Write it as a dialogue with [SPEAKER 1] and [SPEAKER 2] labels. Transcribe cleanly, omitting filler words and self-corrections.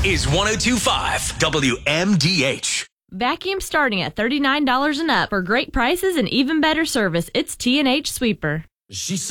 [SPEAKER 1] is 102.5 WMDH.
[SPEAKER 2] Vacuum starting at $39 and up. For great prices and even better service, it's T&H Sweeper.
[SPEAKER 3] She said.